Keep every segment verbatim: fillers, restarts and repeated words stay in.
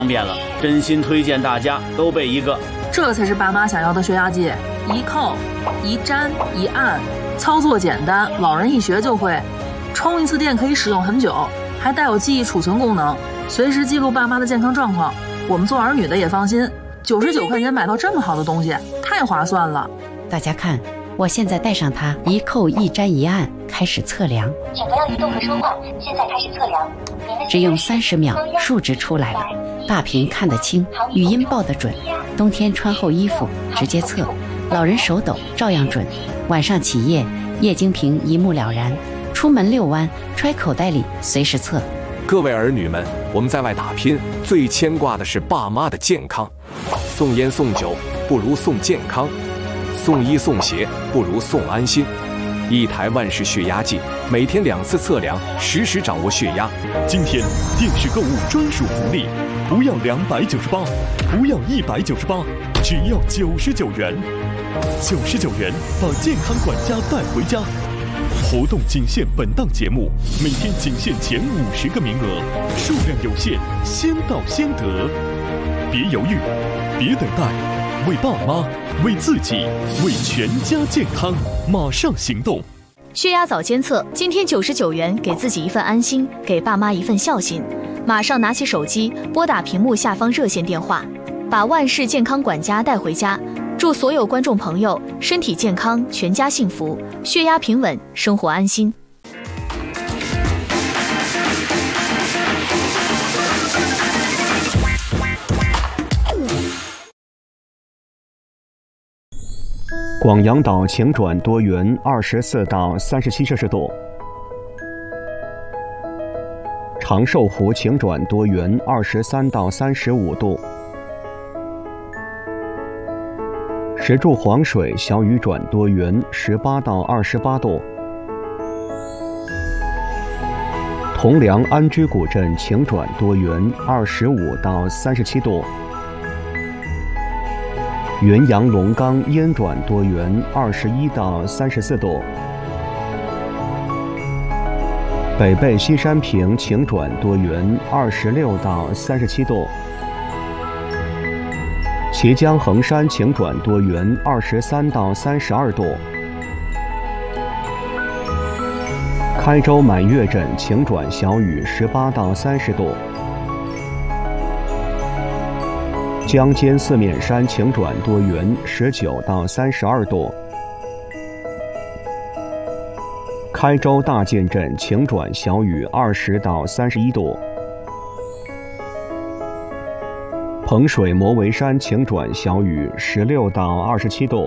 方便了，真心推荐大家都备一个。 这才是爸妈想要的血压计，一扣、一粘、一按，操作简单，老人一学就会。充一次电可以使用很久，还带有记忆储存功能，随时记录爸妈的健康状况。我们做儿女的也放心，九十九块钱买到这么好的东西，太划算了。 大家看，我现在带上它，一扣一粘一按，开始测量。 请不要移动和说话，现在开始测量。 只用三十秒，数值出来了，大屏看得清，语音报得准。冬天穿厚衣服直接测，老人手抖照样准。晚上起夜，液晶屏一目了然。出门遛弯，揣口袋里随时测。 各位儿女们，我们在外打拼，最牵挂的是爸妈的健康。送烟送酒不如送健康，送衣送鞋不如送安心。一台万氏血压计，每天两次测量，实时掌握血压。 今天电视购物专属福利，不要两百九十八，不要一百九十八，只要九十九元。九十九元把健康管家带回家。活动仅限本档节目，每天仅限前五十个名额，数量有限，先到先得。别犹豫，别等待，为爸妈，为自己，为全家健康，马上行动！ 血压早监测，今天九十九元，给自己一份安心，给爸妈一份孝心。马上拿起手机，拨打屏幕下方热线电话，把万氏健康管家带回家。祝所有观众朋友身体健康，全家幸福，血压平稳，生活安心。 广阳岛晴转多云，二十四到三十七摄氏度。长寿湖晴转多云，二十三到三十五度。石柱黄水小雨转多云，十八到二十八度。铜梁安居古镇晴转多云，二十五到三十七度。云阳龙岗阴转多云，二十一到三十四度。北碚西山坪晴转多云，二十六到三十七度。綦江衡山晴转多云，二十三到三十二度。开州满月镇晴转小雨，十八到三十度。江间四面山晴转多云，十九到三十二度。开州大建镇晴转小雨，二十到三十一度。彭水摩围山晴转小雨，十六到二十七度。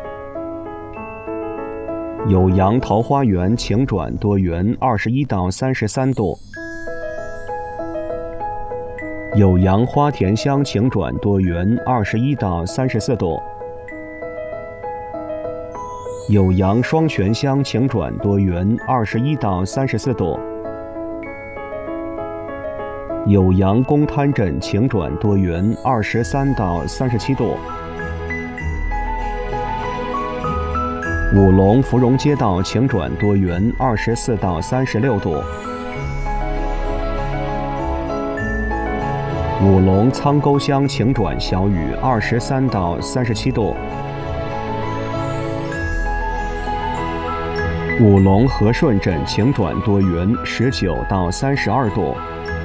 酉阳桃花源晴转多云，二十一到三十三度。酉阳花田乡晴转多云，二十一到三十四度。酉阳双泉乡晴转多云，二十一到三十四度。酉阳公滩镇晴转多云，二十三到三十七度。武隆芙蓉街道晴转多云，二十四到三十六度。武隆苍沟乡晴转小雨，二十三到三十七度。武隆和顺镇晴转多云，十九到三十二度。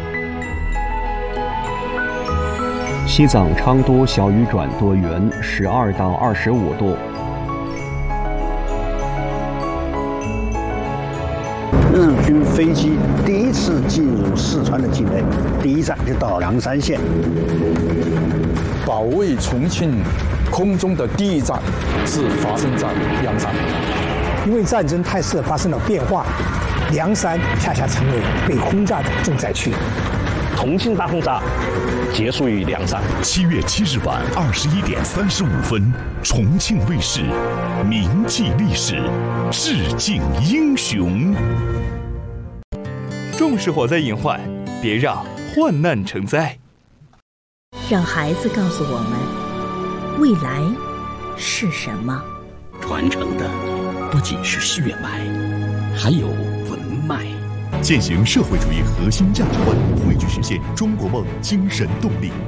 西藏昌都小雨转多云，十二到二十五度。 日军飞机第一次进入四川的境内，第一站就到凉山县。 保卫重庆空中的第一站是发生在凉山， 因为战争态势发生了变化，凉山恰恰成为被轰炸的重灾区。 重庆大轰炸结束于凉山。 七月七日晚二十一点三十五分，重庆卫视铭记历史，致敬英雄。 重视火灾隐患，别让患难成灾。 让孩子告诉我们，未来是什么？ 传承的不仅是血脉，还有文脉。 践行社会主义核心价值观，汇聚实现中国梦精神动力。